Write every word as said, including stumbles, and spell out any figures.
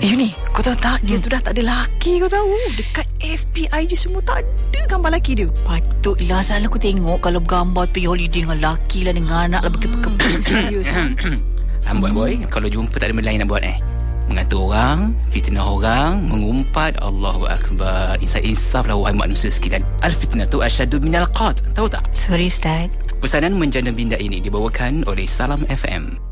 Eh ni, kau tahu tak, dia hmm. tu dah tak ada laki, kau tahu. Dekat F B I je semua tak ada gambar laki dia. Patutlah selalu aku tengok kalau bergambar pergi holiday dengan laki lah, dengan anak lah, berkepuk-kepuk. Serius. Amboi boy, kalau jumpa tak ada benda lain nak buat eh. Mengatur orang, fitnah orang, mengumpat. Allahu Akbar. Insaf-insaf lah wahai manusia sekalian. Al-fitnatu asyaddu minal qat. Tahu tak? Sorry Ustaz. Pesanan menjana minda ini dibawakan oleh Salam F M.